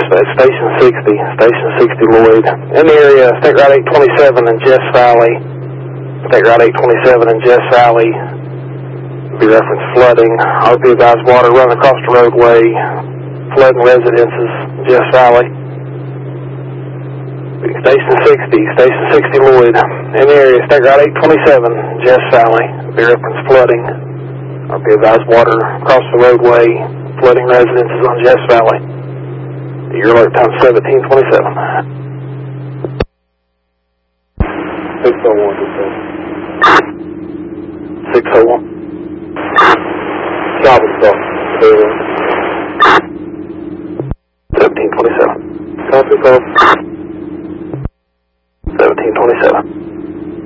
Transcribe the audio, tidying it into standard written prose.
Station 60 Lloyd. In the area, State Route 827 in Jess Valley. State Route 827 in Jess Valley. Be reference flooding. RP advised water running across the roadway. Flooding residences, Jess Valley. Station 60 Lloyd. In the area, State Route 827 Jess Valley. Be reference flooding. RP advised water across the roadway. Flooding residences on Jess Valley. Your alert time 1727. 601.